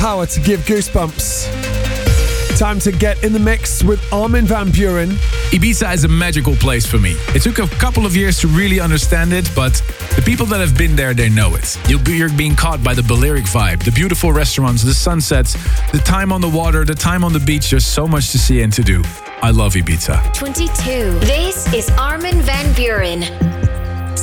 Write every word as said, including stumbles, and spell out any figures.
power to give goosebumps. Time to get in the mix with Armin van Buuren. Ibiza is a magical place for me. It took a couple of years to really understand it, but the people that have been there, they know it. You'll be, you're being caught by the Balearic vibe, the beautiful restaurants, the sunsets, the time on the water, the time on the beach. There's so much to see and to do. I love Ibiza. twenty-two. This is Armin van Buuren.